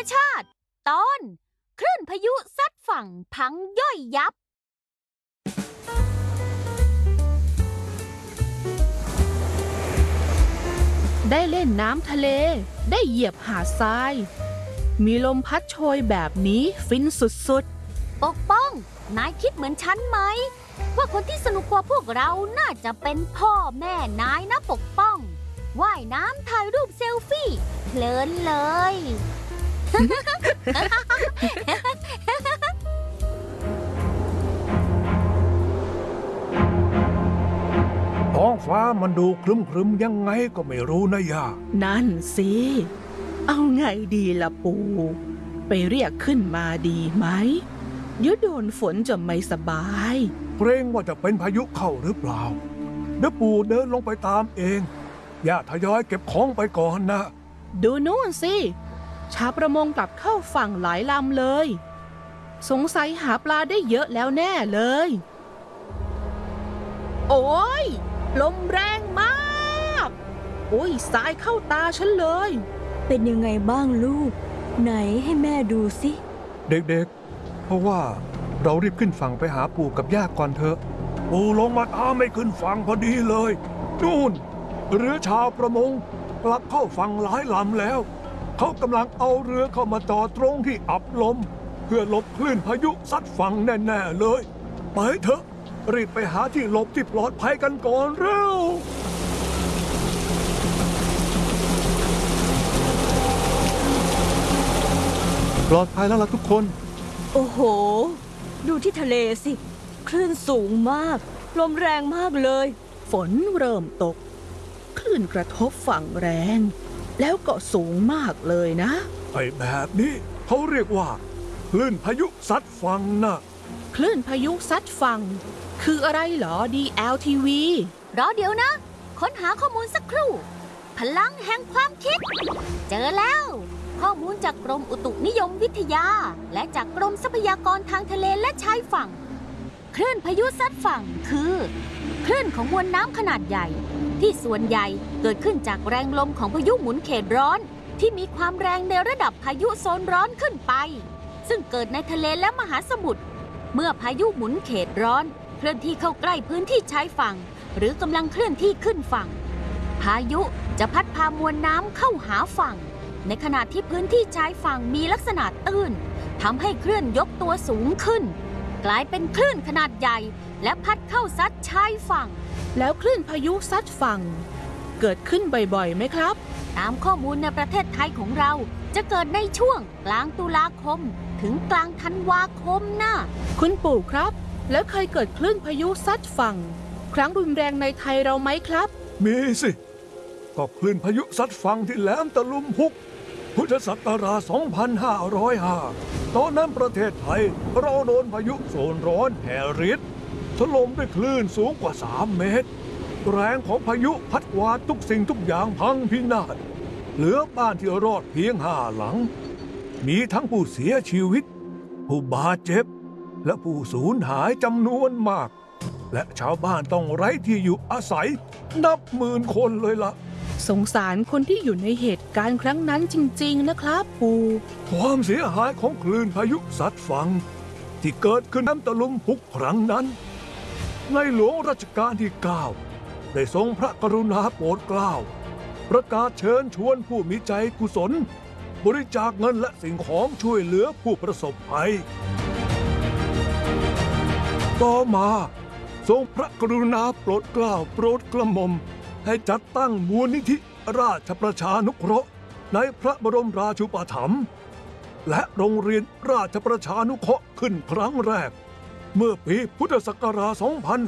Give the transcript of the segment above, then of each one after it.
ชาติตอนคลื่นพายุซัดฝั่งพังย่อยยับได้เล่นน้ำทะเลได้เหยียบหาดทรายมีลมพัดโชยแบบนี้ฟินสุดๆปกป้องนายคิดเหมือนฉันไหมว่าคนที่สนุกกว่าพวกเราน่าจะเป็นพ่อแม่นายนะปกป้องว่ายน้ำถ่ายรูปเซลฟี่เพลินเลยท้องฟ้ามันดูครึ้มๆยังไงก็ไม่รู้นะย่านั่นสิเอาไงดีล่ะปู่ไปเรียกขึ้นมาดีไหมเดี๋ยวโดนฝนจะไม่สบายเกรงว่าจะเป็นพายุเข้าหรือเปล่าเดี๋ยวปู่เดินลงไปตามเองย่าทยอยเก็บของไปก่อนนะดูนู่นสิชาวประมงกลับเข้าฝั่งหลายลำเลยสงสัยหาปลาได้เยอะแล้วแน่เลยโอ้ยลมแรงมากโอ้ยสายเข้าตาฉันเลยเป็นยังไงบ้างลูกไหนให้แม่ดูสิเด็กๆเพราะว่าเรารีบขึ้นฝั่งไปหาปู่กับย่าก่อนเถอะปู่ลงมาตามไม่ขึ้นฝั่งพอดีเลยนู่นเรือชาวประมงกลับเข้าฝั่งหลายลำแล้วเขากำลังเอาเรือเข้ามาจอดตรงที่อับลมเพื่อหลบคลื่นพายุซัดฝั่งแน่ๆเลยไปเถอะรีบไปหาที่หลบที่ปลอดภัยกันก่อนเร็วปลอดภัยแล้วล่ะทุกคนโอ้โหดูที่ทะเลสิคลื่นสูงมากลมแรงมากเลยฝนเริ่มตกคลื่นกระทบฝั่งแรงแล้วก็สูงมากเลยนะไอ้แบบนี้เขาเรียกว่าคลื่นพายุซัดฝั่งนะคลื่นพายุซัดฝั่งคืออะไรเหรอ DLTV รอเดี๋ยวนะค้นหาข้อมูลสักครู่พลังแห่งความคิดเจอแล้วข้อมูลจากกรมอุตุนิยมวิทยาและจากกรมทรัพยากรทางทะเลและชายฝั่งคลื่นพายุซัดฝั่งคือคลื่นของมวลน้ำขนาดใหญ่ที่ส่วนใหญ่เกิดขึ้นจากแรงลมของพายุหมุนเขตร้อนที่มีความแรงในระดับพายุโซนร้อนขึ้นไปซึ่งเกิดในทะเลและมหาสมุทรเมื่อพายุหมุนเขตร้อนเคลื่อนที่เข้าใกล้พื้นที่ชายฝั่งหรือกำลังเคลื่อนที่ขึ้นฝั่งพายุจะพัดพามวลน้ำเข้าหาฝั่งในขณะที่พื้นที่ชายฝั่งมีลักษณะตื้นทำให้คลื่นยกตัวสูงขึ้นกลายเป็นคลื่นขนาดใหญ่และพัดเข้าซัดชายฝั่งแล้วคลื่นพายุซัดฝั่งเกิดขึ้นบ่อยๆไหมครับตามข้อมูลในประเทศไทยของเราจะเกิดในช่วงกลางตุลาคมถึงกลางธันวาคมนะคุณปู่ครับแล้วเคยเกิดคลื่นพายุซัดฝั่งครั้งรุนแรงในไทยเราไหมครับมีสิก็คลื่นพายุซัดฝั่งที่แหลมตะลุมพุกพุทธศักราช 2505 ตอนนั้นประเทศไทยเราโดนพายุโซนร้อนแฮริสถล่มด้วยคลื่นสูงกว่า 3 เมตรแรงของพายุพัดกวาดทุกสิ่งทุกอย่างพังพินาศเหลือบ้านที่รอดเพียง5 หลังมีทั้งผู้เสียชีวิตผู้บาดเจ็บและผู้สูญหายจำนวนมากและชาวบ้านต้องไร้ที่อยู่อาศัยนับหมื่นคนเลยล่ะสงสารคนที่อยู่ในเหตุการณ์ครั้งนั้นจริงๆนะครับปู่ความเสียหายของคลื่นพายุซัดฝั่งที่เกิดขึ้นน้ำตะลุมพุกครั้งนั้นในหลวงรัชกาลที่ 9 ได้ทรงพระกรุณาโปรดเกล้าประกาศเชิญชวนผู้มีใจกุศลบริจาคเงินและสิ่งของช่วยเหลือผู้ประสบภัยต่อมาทรงพระกรุณาโปรดเกล้าโปรดกระหม่อมให้จัดตั้งมูลนิธิราชประชานุเคราะห์ในพระบรมราชูปถัมภ์และโรงเรียนราชประชานุเคราะห์ขึ้นครั้งแรกเมื่อปีพุทธศักราช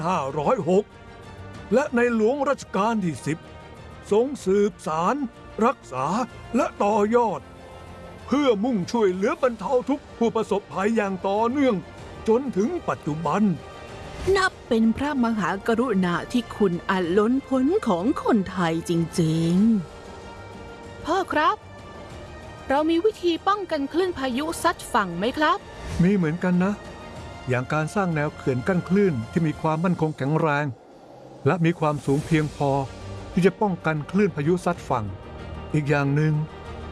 2506 และในหลวงรัชกาลที่ 10 ทรงสืบสารรักษาและต่อยอดเพื่อมุ่งช่วยเหลือบรรเทาทุกข์ผู้ประสบภัยอย่างต่อเนื่องจนถึงปัจจุบันนับเป็นพระมหากรุณาธิคุณอันล้นพ้นของคนไทยจริงๆพ่อครับเรามีวิธีป้องกันคลื่นพายุซัดฝั่งไหมครับมีเหมือนกันนะอย่างการสร้างแนวเขื่อนกั้นคลื่นที่มีความมั่นคงแข็งแรงและมีความสูงเพียงพอที่จะป้องกันคลื่นพายุซัดฝั่งอีกอย่างหนึ่ง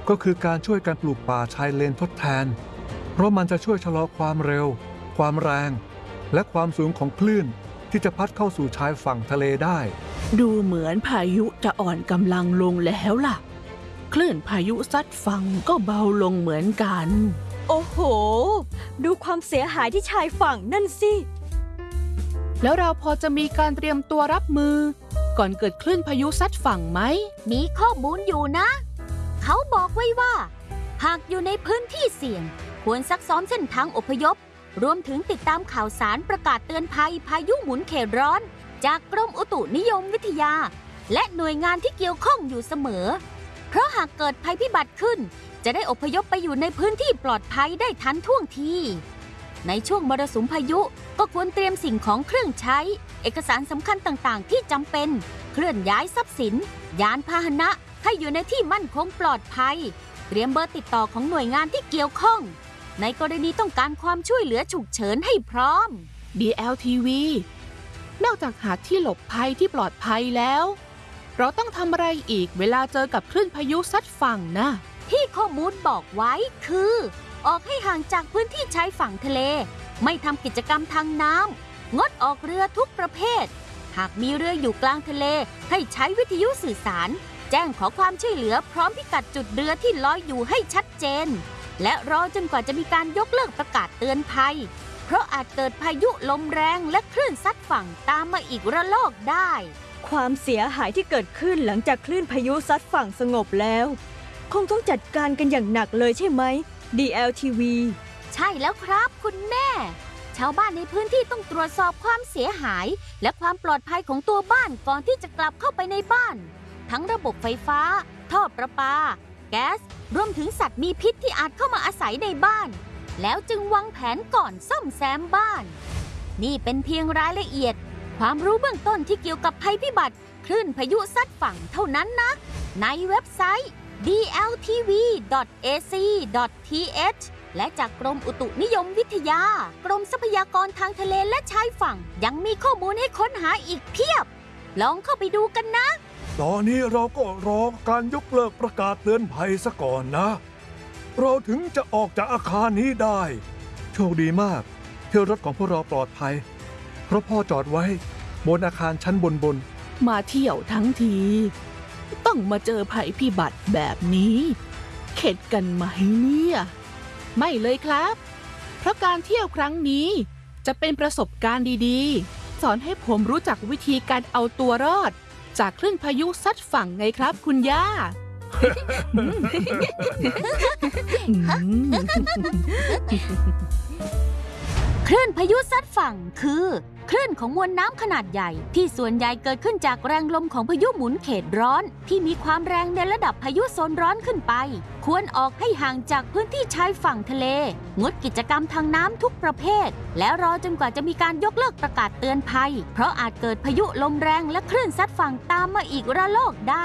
ก็คือการช่วยกันปลูกป่าชายเลนทดแทน เพราะมันจะช่วยชะลอความเร็ว ความแรง และความสูงของคลื่นที่จะพัดเข้าสู่ชายฝั่งทะเลได้ดูเหมือนพายุจะอ่อนกำลังลงแล้วล่ะ คลื่นพายุซัดฝั่งก็เบาลงเหมือนกันโอ้โห ดูความเสียหายที่ชายฝั่งนั่นสิแล้วเราพอจะมีการเตรียมตัวรับมือ ก่อนเกิดคลื่นพายุซัดฝั่งไหมมีข้อมูลอยู่นะ เขาบอกไว้ว่า หากอยู่ในพื้นที่เสี่ยง ควรซักซ้อมเส้นทางอพยพ รวมถึงติดตามข่าวสารประกาศเตือนภัยพายุหมุนเขตร้อน จากกรมอุตุนิยมวิทยา และหน่วยงานที่เกี่ยวข้องอยู่เสมอ เพราะหากเกิดภัยพิบัติขึ้น จะได้อพยพไปอยู่ในพื้นที่ปลอดภัยได้ทันท่วงที ในช่วงมรสุมพายุก็ควรเตรียมสิ่งของเครื่องใช้ เอกสารสำคัญต่างๆ ที่จำเป็น เคลื่อนย้ายทรัพย์สิน ยานพาหนะให้อยู่ในที่มั่นคงปลอดภัย เตรียมเบอร์ติดต่อของหน่วยงานที่เกี่ยวข้อง ในกรณีต้องการความช่วยเหลือฉุกเฉินให้พร้อม DLTV นอกจากหาที่หลบภัยที่ปลอดภัยแล้ว เราต้องทำอะไรอีกเวลาเจอกับคลื่นพายุซัดฝั่งนะที่ข้อมูลบอกไว้คือ ออกให้ห่างจากพื้นที่ชายฝั่งทะเล ไม่ทำกิจกรรมทางน้ำงดออกเรือทุกประเภท หากมีเรืออยู่กลางทะเลให้ใช้วิทยุสื่อสาร แจ้งขอความช่วยเหลือพร้อมพิกัดจุดเรือที่ลอยอยู่ให้ชัดเจน และรอจนกว่าจะมีการยกเลิกประกาศเตือนภัย เพราะอาจเกิดพายุลมแรงและคลื่นซัดฝั่งตามมาอีกระลอกได้ความเสียหายที่เกิดขึ้นหลังจากคลื่นพายุซัดฝั่งสงบแล้ว คงต้องจัดการกันอย่างหนักเลยใช่ไหม DLTV ใช่แล้วครับคุณแม่ ชาวบ้านในพื้นที่ต้องตรวจสอบความเสียหาย และความปลอดภัยของตัวบ้านก่อนที่จะกลับเข้าไปในบ้าน ทั้งระบบไฟฟ้า ท่อประปา แก๊ส รวมถึงสัตว์มีพิษที่อาจเข้ามาอาศัยในบ้าน แล้วจึงวางแผนก่อนซ่อมแซมบ้าน นี่เป็นเพียงรายละเอียด ความรู้เบื้องต้นที่เกี่ยวกับภัยพิบัติคลื่นพายุซัดฝั่งเท่านั้นนะ ในเว็บไซต์ dltv.ac.th และจากกรมอุตุนิยมวิทยา กรมทรัพยากรทางทะเลและชายฝั่ง ยังมีข้อมูลให้ค้นหาอีกเพียบ ลองเข้าไปดูกันนะตอนนี้เราก็รอการยกเลิกประกาศเตือนภัยซะก่อนนะ เราถึงจะออกจากอาคารนี้ได้ โชคดีมากที่รถของพวกเราปลอดภัย เพราะพ่อจอดไว้บนอาคารชั้นบนมาเที่ยวทั้งที ต้องมาเจอภัยพิบัติแบบนี้ เข็ดกันไหมเนี่ย ไม่เลยครับ เพราะการเที่ยวครั้งนี้จะเป็นประสบการณ์ดีๆ สอนให้ผมรู้จักวิธีการเอาตัวรอด จากคลื่นพายุซัดฝั่งไงครับคุณย่าคลื่นพายุซัดฝั่งคือคลื่นของมวลน้ำขนาดใหญ่ที่ส่วนใหญ่เกิดขึ้นจากแรงลมของพายุหมุนเขตร้อนที่มีความแรงในระดับพายุโซนร้อนขึ้นไป ควรออกให้ห่างจากพื้นที่ชายฝั่งทะเลงดกิจกรรมทางน้ำทุกประเภทแล้วรอจนกว่าจะมีการยกเลิกประกาศเตือนภัยเพราะอาจเกิดพายุลมแรงและคลื่นซัดฝั่งตามมาอีกระลอกได้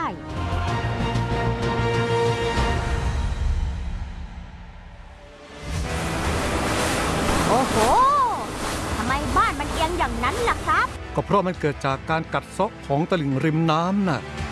โอ้โห ทำไมบ้านมันเอียงอย่างนั้นล่ะครับๆ ก็เพราะมันเกิดจากการกัดเซาะของตลิ่งริมน้ำน่ะ